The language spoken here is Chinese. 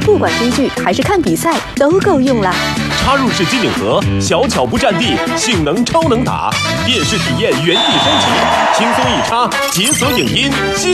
不管追剧还是看比赛都够用了。 插入式机顶盒，小巧不占地，性能超能打，电视体验原地升级，轻松一插，解锁影音新